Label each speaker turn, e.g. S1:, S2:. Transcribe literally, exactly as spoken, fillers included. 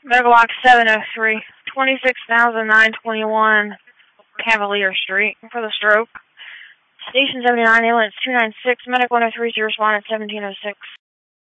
S1: Megalock seven oh three, twenty-six thousand nine hundred twenty-one Cavalier Street for the stroke. Station seventy-nine, ambulance two nine six, medic one oh three, zero responded seventeen oh six.